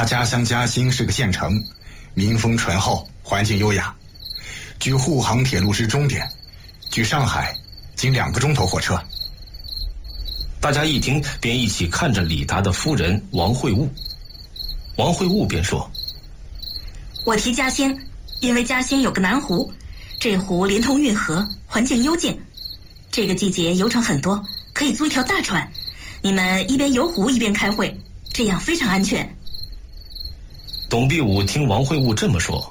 他家乡嘉兴是个县城，民风淳厚，环境优雅，距沪杭铁路之终点，距上海仅2个钟头火车。 大家一听，便一起看着李达的夫人王惠悟。王惠悟便说： 我提嘉兴，因为嘉兴有个南湖，这湖连通运河，环境幽静，这个季节游船很多，可以租一条大船，你们一边游湖一边开会，这样非常安全。 董必武听王惠悟这么说，